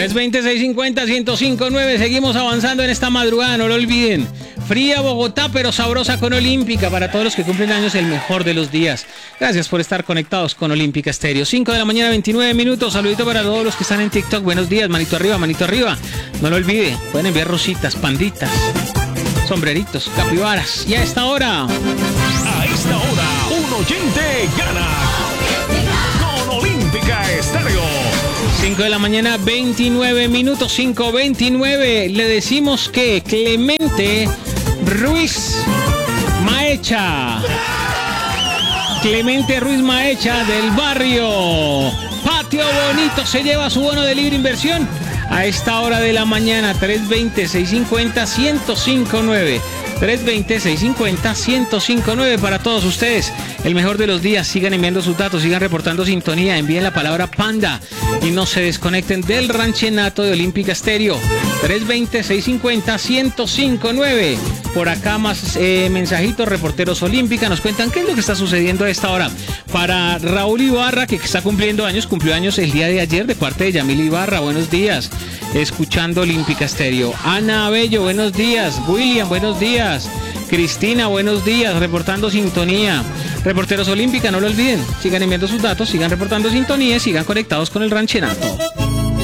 320-650-1059. Seguimos avanzando en esta madrugada, no lo olviden. Fría Bogotá, pero sabrosa con Olímpica. Para todos los que cumplen años, el mejor de los días. Gracias por estar conectados con Olímpica Estéreo. 5 de la mañana, 29 minutos. Saludito para todos los que están en TikTok. Buenos días, manito arriba, manito arriba. No lo olvide, pueden enviar rositas, panditas, sombreritos, capibaras. Y a esta hora, un oyente gana con Olímpica Estéreo. 5 de la mañana, 29 minutos, 5:29. Le decimos que Clemente Ruiz Maecha del barrio Patio Bonito se lleva su bono de libre inversión a esta hora de la mañana. 320-650-1059. 320-650-1059 para todos ustedes. El mejor de los días. Sigan enviando sus datos, sigan reportando sintonía, envíen la palabra panda y no se desconecten del ranchenato de Olímpica Estéreo. 320-650-1059. Por acá más mensajitos. Reporteros Olímpica nos cuentan qué es lo que está sucediendo a esta hora. Para Raúl Ibarra, que está cumpliendo años, cumplió años el día de ayer de parte de Yamil Ibarra. Buenos días. Escuchando Olímpica Estéreo. Ana Abello, buenos días. William, buenos días. Cristina, buenos días, reportando sintonía. Reporteros Olímpica, no lo olviden, sigan enviando sus datos, sigan reportando sintonía y sigan conectados con el ranchenato.